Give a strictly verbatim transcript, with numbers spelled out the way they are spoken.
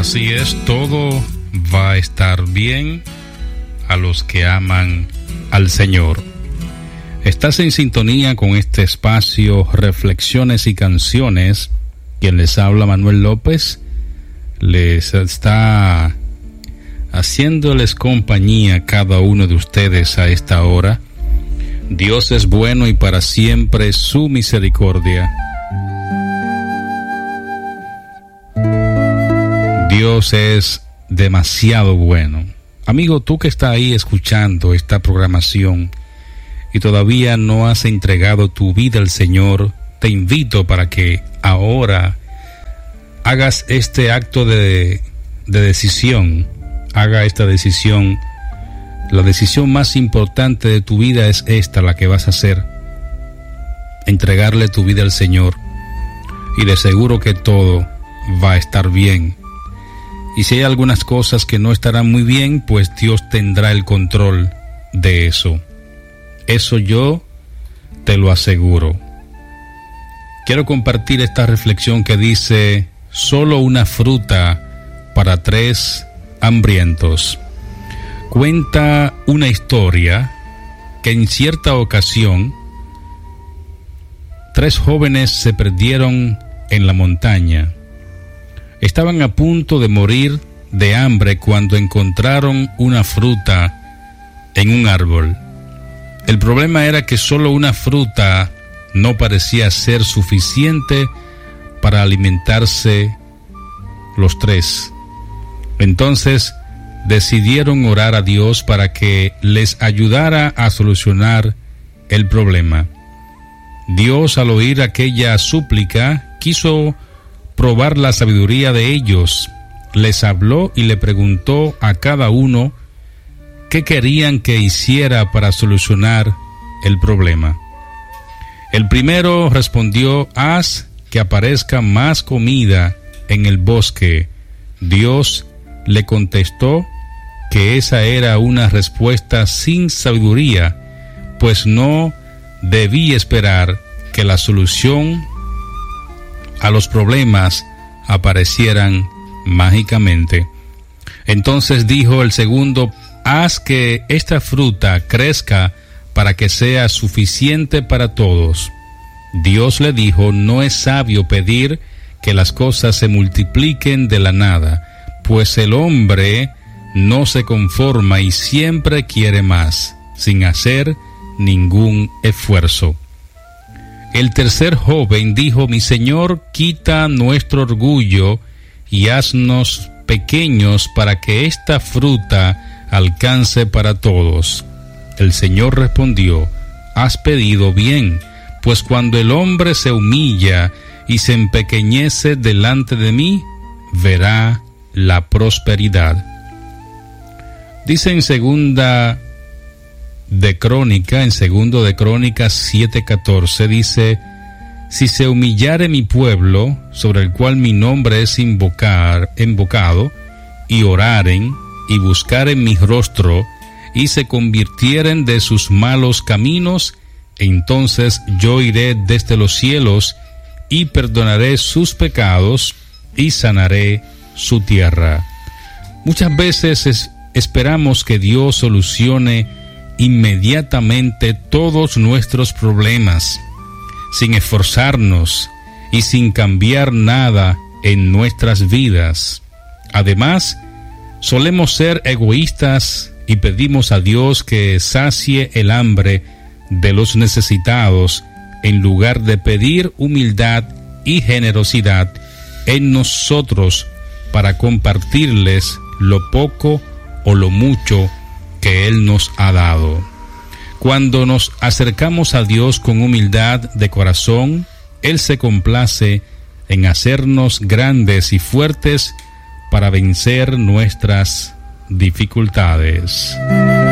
Así es, todo va a estar bien a los que aman al Señor. Estás en sintonía con este espacio Reflexiones y Canciones. Quien les habla, Manuel López, les está haciéndoles compañía a cada uno de ustedes a esta hora. Dios es bueno y para siempre su misericordia. Dios es demasiado bueno. Amigo, tú que estás ahí escuchando esta programación y todavía no has entregado tu vida al Señor, te invito para que ahora hagas este acto de, de decisión. Haga esta decisión. La decisión más importante de tu vida es esta, la que vas a hacer. Entregarle tu vida al Señor. Y de seguro que todo va a estar bien. Y si hay algunas cosas que no estarán muy bien, pues Dios tendrá el control de eso. Eso yo te lo aseguro. Quiero compartir esta reflexión que dice: solo una fruta para tres hambrientos. Cuenta una historia que en cierta ocasión tres jóvenes se perdieron en la montaña. Estaban a punto de morir de hambre cuando encontraron una fruta en un árbol. El problema era que solo una fruta no parecía ser suficiente para alimentarse los tres. Entonces decidieron orar a Dios para que les ayudara a solucionar el problema. Dios, al oír aquella súplica, quiso probar la sabiduría de ellos. Les habló y le preguntó a cada uno qué querían que hiciera para solucionar el problema. El primero respondió: haz que aparezca más comida en el bosque. Dios le contestó que esa era una respuesta sin sabiduría, pues no debía esperar que la solución a los problemas aparecieran mágicamente. Entonces dijo el segundo: haz que esta fruta crezca para que sea suficiente para todos. Dios le dijo: no es sabio pedir que las cosas se multipliquen de la nada, pues el hombre no se conforma y siempre quiere más, sin hacer ningún esfuerzo. El tercer joven dijo: mi Señor, quita nuestro orgullo y haznos pequeños para que esta fruta alcance para todos. El Señor respondió: has pedido bien, pues cuando el hombre se humilla y se empequeñece delante de mí, verá la prosperidad. Dice en segunda de Crónica, en segundo de Crónicas siete catorce, dice: si se humillare mi pueblo, sobre el cual mi nombre es invocar, invocado, y oraren, y buscaren mi rostro, y se convirtieren de sus malos caminos, entonces yo iré desde los cielos, y perdonaré sus pecados, y sanaré su tierra. Muchas veces es, esperamos que Dios solucione inmediatamente todos nuestros problemas, sin esforzarnos y sin cambiar nada en nuestras vidas. Además, solemos ser egoístas y pedimos a Dios que sacie el hambre de los necesitados, en lugar de pedir humildad y generosidad en nosotros para compartirles lo poco o lo mucho que Él nos ha dado. Cuando nos acercamos a Dios con humildad de corazón, Él se complace en hacernos grandes y fuertes para vencer nuestras dificultades.